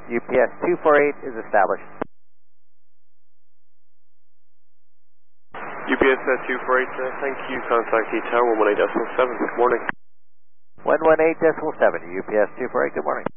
UPS 248 is established. UPS 248, thank you. Contact the tower 118.7. Good morning. 118.7, UPS 248, good morning.